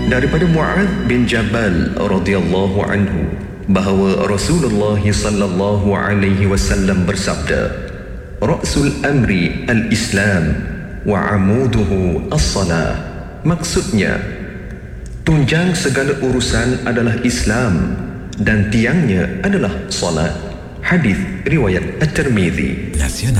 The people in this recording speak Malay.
daripada Mu'adz bin Jabal radhiyallahu anhu bahawa Rasulullah sallallahu alaihi wasallam bersabda, "Ra'sul amri al-Islam wa 'amuduhu as-salah." Maksudnya, tunjang segala urusan adalah Islam dan tiangnya adalah salat. Hadis riwayat At-Tirmizi.